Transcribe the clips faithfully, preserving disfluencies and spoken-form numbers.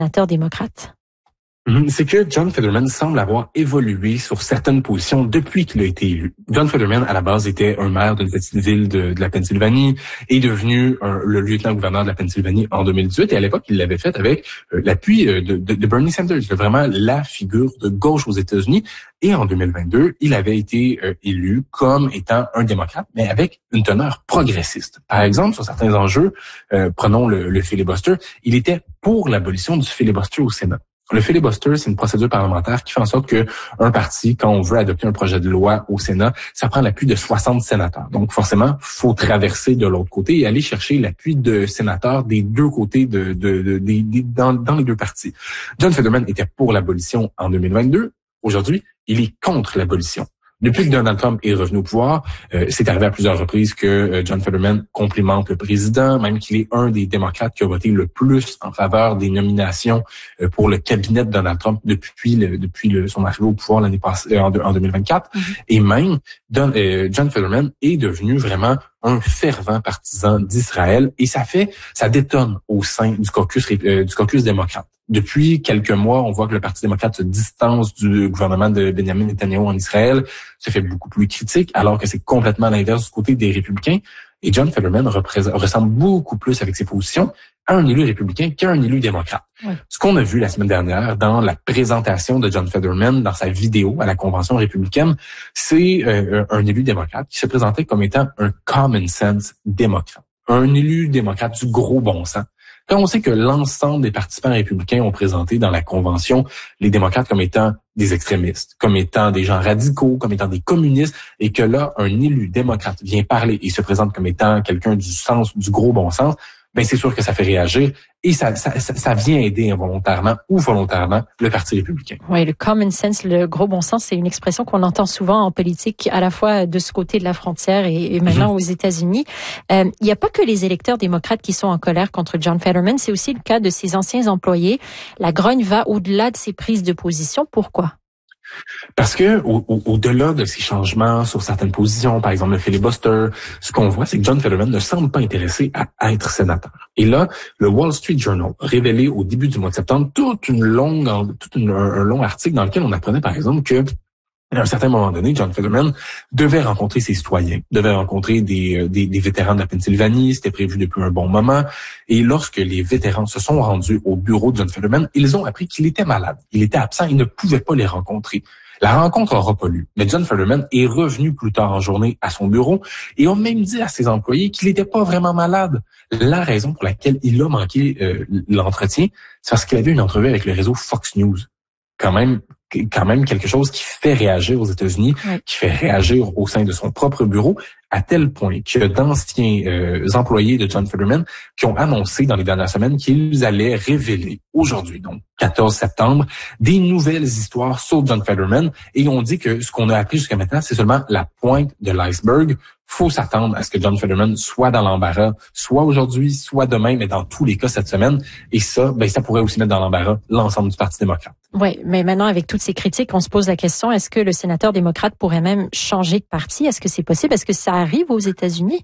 sénateur démocrate? C'est que John Fetterman semble avoir évolué sur certaines positions depuis qu'il a été élu. John Fetterman, à la base, était un maire d'une petite ville de, de la Pennsylvanie, est devenu un, le lieutenant-gouverneur de la Pennsylvanie en deux mille dix-huit, et à l'époque, il l'avait fait avec euh, l'appui de, de, de Bernie Sanders, vraiment la figure de gauche aux États-Unis. Et en deux mille vingt-deux, il avait été euh, élu comme étant un démocrate, mais avec une teneur progressiste. Par exemple, sur certains enjeux, euh, prenons le, le filibuster, il était pour l'abolition du filibuster au Sénat. Le filibuster, c'est une procédure parlementaire qui fait en sorte que un parti, quand on veut adopter un projet de loi au Sénat, ça prend l'appui de soixante sénateurs. Donc, forcément, faut traverser de l'autre côté et aller chercher l'appui de sénateurs des deux côtés de, de, de, de, de dans, dans les deux partis. John Fetterman était pour l'abolition en deux mille vingt-deux. Aujourd'hui, il est contre l'abolition. Depuis que Donald Trump est revenu au pouvoir, euh, c'est arrivé à plusieurs reprises que euh, John Fetterman complimente le président, même qu'il est un des démocrates qui a voté le plus en faveur des nominations euh, pour le cabinet de Donald Trump depuis le, depuis le, son arrivée au pouvoir l'année passée, en, en deux mille vingt-quatre. Mm-hmm. Et même, Don, euh, John Fetterman est devenu vraiment un fervent partisan d'Israël, et ça fait, ça détonne au sein du caucus, euh, du caucus démocrate. Depuis quelques mois, on voit que le Parti démocrate se distance du gouvernement de Benjamin Netanyahu en Israël, se fait beaucoup plus critique, alors que c'est complètement l'inverse du côté des républicains. Et John Fetterman ressemble beaucoup plus avec ses positions à un élu républicain qu'à un élu démocrate. Oui. Ce qu'on a vu la semaine dernière dans la présentation de John Fetterman dans sa vidéo à la convention républicaine, c'est euh, un élu démocrate qui se présentait comme étant un common sense démocrate, un élu démocrate du gros bon sens. Quand on sait que l'ensemble des participants républicains ont présenté dans la convention les démocrates comme étant des extrémistes, comme étant des gens radicaux, comme étant des communistes, et que là, un élu démocrate vient parler et se présente comme étant quelqu'un du sens, du gros bon sens, ben c'est sûr que ça fait réagir et ça, ça, ça vient aider involontairement ou volontairement le Parti républicain. Oui, le common sense, le gros bon sens, c'est une expression qu'on entend souvent en politique, à la fois de ce côté de la frontière et, et maintenant mmh. aux États-Unis. Euh, il n'y a pas que les électeurs démocrates qui sont en colère contre John Fetterman, c'est aussi le cas de ses anciens employés. La grogne va au-delà de ses prises de position. Pourquoi? Parce que au, au, au-delà de ces changements sur certaines positions, par exemple le filibuster, ce qu'on voit, c'est que John Fetterman ne semble pas intéressé à être sénateur. Et là, le Wall Street Journal a révélé au début du mois de septembre toute une longue, toute une, un, un long article dans lequel on apprenait, par exemple, que à un certain moment donné, John Fetterman devait rencontrer ses citoyens, devait rencontrer des, des, des vétérans de la Pennsylvanie, c'était prévu depuis un bon moment. Et lorsque les vétérans se sont rendus au bureau de John Fetterman, ils ont appris qu'il était malade, il était absent, il ne pouvait pas les rencontrer. La rencontre n'aura pas lieu, mais John Fetterman est revenu plus tard en journée à son bureau et a même dit à ses employés qu'il n'était pas vraiment malade. La raison pour laquelle il a manqué euh, l'entretien, c'est parce qu'il avait une entrevue avec le réseau Fox News. Quand même, quand même quelque chose qui fait réagir aux États-Unis, oui. qui fait réagir au sein de son propre bureau, à tel point qu'il y a d'anciens euh, employés de John Fetterman qui ont annoncé dans les dernières semaines qu'ils allaient révéler aujourd'hui, donc quatorze septembre, des nouvelles histoires sur John Fetterman, et on dit que ce qu'on a appris jusqu'à maintenant, c'est seulement la pointe de l'iceberg. Faut s'attendre à ce que John Fetterman soit dans l'embarras, soit aujourd'hui, soit demain, mais dans tous les cas cette semaine. Et ça, ben ça pourrait aussi mettre dans l'embarras l'ensemble du Parti démocrate. Oui, mais maintenant, avec toutes ces critiques, on se pose la question, est-ce que le sénateur démocrate pourrait même changer de parti? Est-ce que c'est possible? Est-ce que ça arrive aux États-Unis?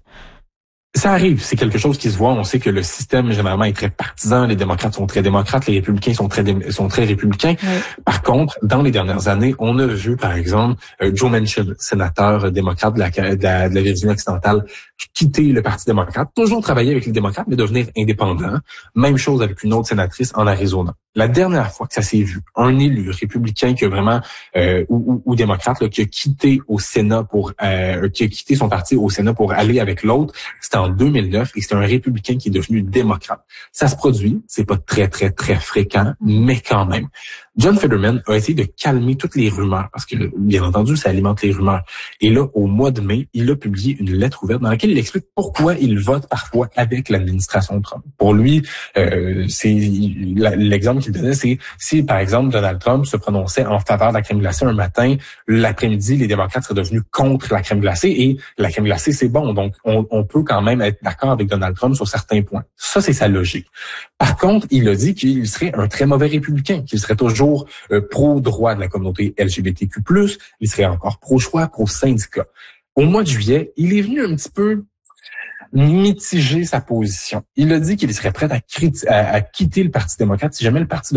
Ça arrive, c'est quelque chose qui se voit. On sait que le système généralement est très partisan. Les démocrates sont très démocrates, les républicains sont très dé- sont très républicains. Oui. Par contre, dans les dernières années, on a vu par exemple euh, Joe Manchin, sénateur démocrate de la, de la, de la Virginie occidentale, quitter le Parti démocrate, toujours travailler avec les démocrates, mais devenir indépendant. Même chose avec une autre sénatrice en Arizona. La dernière fois que ça s'est vu, un élu républicain qui a vraiment euh, ou, ou, ou démocrate là, qui a quitté au Sénat pour euh, qui a quitté son parti au Sénat pour aller avec l'autre, c'était en deux mille neuf et c'était un républicain qui est devenu démocrate. Ça se produit, c'est pas très très très fréquent, mais quand même. John Fetterman a essayé de calmer toutes les rumeurs parce que, bien entendu, ça alimente les rumeurs. Et là, au mois de mai, il a publié une lettre ouverte dans laquelle il explique pourquoi il vote parfois avec l'administration Trump. Pour lui, euh, c'est l'exemple qu'il donnait, c'est si, par exemple, Donald Trump se prononçait en faveur de la crème glacée un matin, l'après-midi, les démocrates seraient devenus contre la crème glacée et la crème glacée, c'est bon. Donc, on, on peut quand même être d'accord avec Donald Trump sur certains points. Ça, c'est sa logique. Par contre, il a dit qu'il serait un très mauvais républicain, qu'il serait toujours Euh, pro-droit de la communauté L G B T Q plus, il serait encore pro-choix, pro-syndicat. Au mois de juillet, il est venu un petit peu mitigé sa position. Il a dit qu'il serait prêt à, à, à quitter le Parti démocrate si jamais le Parti